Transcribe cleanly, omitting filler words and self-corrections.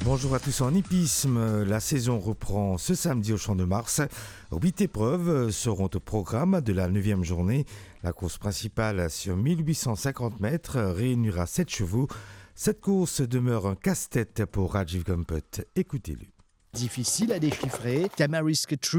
Bonjour à tous en hippisme. La saison reprend ce samedi au Champ de Mars. 8 épreuves seront au programme de la 9e journée. La course principale sur 1850 mètres réunira 7 chevaux. Cette course demeure un casse-tête pour Rajiv Gambhot. Écoutez-le. Difficile à déchiffrer. Tamarisk True